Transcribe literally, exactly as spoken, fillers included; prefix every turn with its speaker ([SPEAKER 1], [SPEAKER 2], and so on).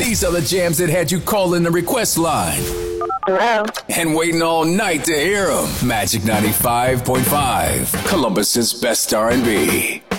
[SPEAKER 1] These are the jams that had you calling the request line
[SPEAKER 2] Hello.
[SPEAKER 1] and waiting all night to hear them. Magic ninety-five point five, Columbus's best R and B.